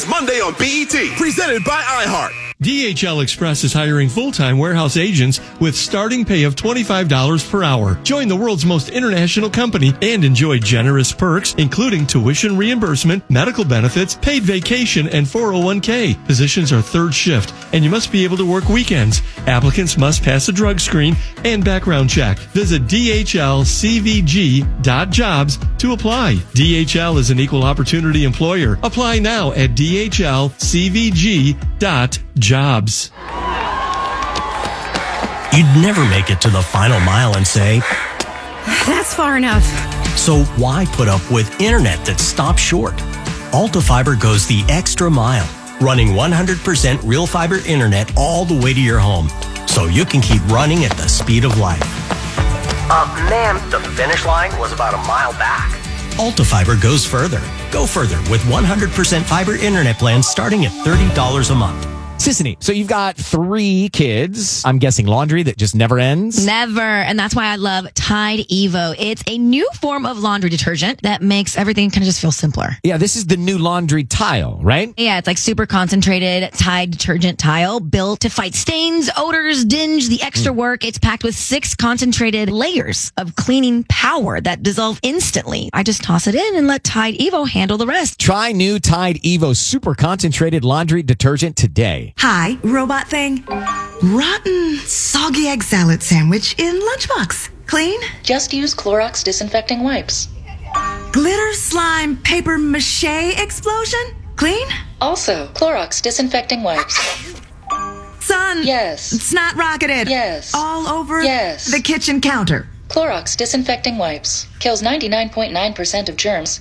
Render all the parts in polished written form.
Monday on BET, presented by iHeart. DHL Express is hiring full-time warehouse agents with starting pay of $25 per hour. Join the world's most international company and enjoy generous perks, including tuition reimbursement, medical benefits, paid vacation, and 401k. Positions are third shift, and you must be able to work weekends. Applicants must pass a drug screen and background check. Visit dhlcvg.jobs to apply. DHL is an equal opportunity employer. Apply now at dhlcvg.jobs. You'd never make it to the final mile and say, "That's far enough." So why put up with internet that stops short? Alta Fiber goes the extra mile, running 100% real fiber internet all the way to your home, so you can keep running at the speed of light. Ma'am, the finish line was about a mile back. Alta Fiber goes further. Go further with 100% fiber internet plans starting at $30 a month. Sissany, so you've got 3 kids. I'm guessing laundry that just never ends? Never. And that's why I love Tide Evo. It's a new form of laundry detergent that makes everything kind of just feel simpler. Yeah, this is the new laundry tile, right? Yeah, it's like super concentrated Tide detergent tile built to fight stains, odors, dinge, the extra work. It's packed with 6 concentrated layers of cleaning power that dissolve instantly. I just toss it in and let Tide Evo handle the rest. Try new Tide Evo super concentrated laundry detergent today. Hi, robot thing. Rotten, soggy egg salad sandwich in lunchbox. Clean? Just use Clorox disinfecting wipes. Glitter slime paper mache explosion? Clean? Also, Clorox disinfecting wipes. Son. Yes. Snot rocketed. Yes. All over Yes. the kitchen counter. Clorox disinfecting wipes. Kills 99.9% of germs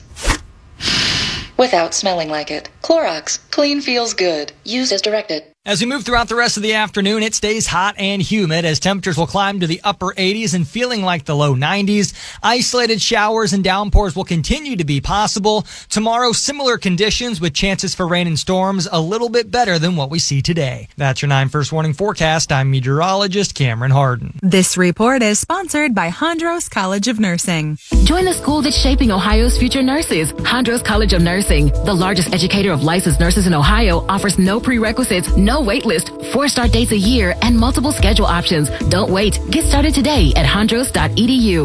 without smelling like it. Clorox. Clean feels good. Use as directed. As we move throughout the rest of the afternoon, it stays hot and humid as temperatures will climb to the upper 80s and feeling like the low 90s. Isolated showers and downpours will continue to be possible. Tomorrow, similar conditions with chances for rain and storms, a little bit better than what we see today. That's your 9 First Warning forecast. I'm meteorologist Cameron Harden. This report is sponsored by Hondros College of Nursing. Join the school that's shaping Ohio's future nurses. Hondros College of Nursing, the largest educator of licensed nurses in Ohio, offers no prerequisites, no wait list, 4 start dates a year, and multiple schedule options. Don't wait. Get started today at hondros.edu.